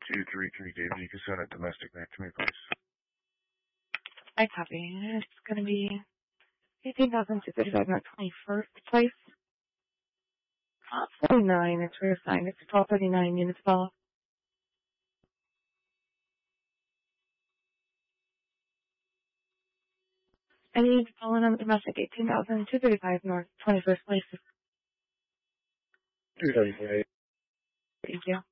233 David, you can send a domestic back to me, please. I copy. It's going to be 18,235 North 21st place. 49, it's reassigned. It's 1239 units follow. I need to call in on the domestic 18,235 North 21st place. 233. Thank you.